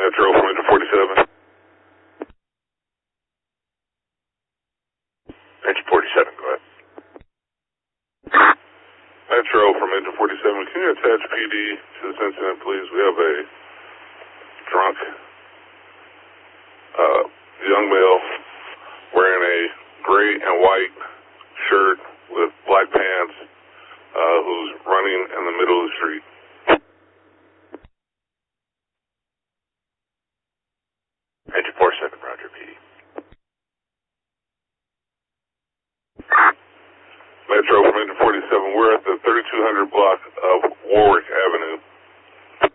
Metro from engine 47. Engine 47, go ahead. Metro from engine 47, can you attach PD to this incident, please? We have a drunk young male wearing a gray and white shirt with black pants who's running in the middle of the street. Engine 47, Roger, PD. Metro from engine 47, we're at the 3200 block of Warwick Avenue.